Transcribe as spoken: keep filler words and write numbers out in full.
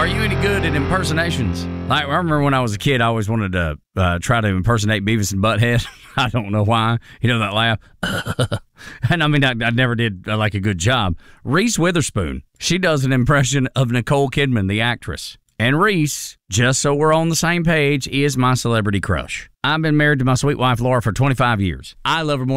Are you any good at impersonations? Like, I remember when I was a kid, I always wanted to uh, try to impersonate Beavis and Butthead. I don't know why. You know that laugh? And I mean, I, I never did uh, like a good job. Reese Witherspoon, she does an impression of Nicole Kidman, the actress. And Reese, just so we're on the same page, is my celebrity crush. I've been married to my sweet wife, Laura, for twenty-five years. I love her more